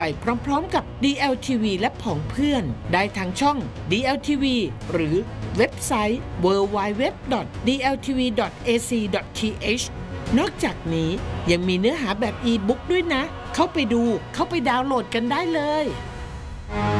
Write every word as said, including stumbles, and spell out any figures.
ไปพร้อมๆกับ ดี แอล ที วี และผองเพื่อนได้ทางช่อง ดี แอล ที วี หรือเว็บไซต์ ดับเบิลยู ดับเบิลยู ดับเบิลยู ดอท ดี แอล ที วี ดอท เอ ซี ดอท ที เอช นอกจากนี้ยังมีเนื้อหาแบบอีบุ๊กด้วยนะเข้าไปดูเข้าไปดาวน์โหลดกันได้เลย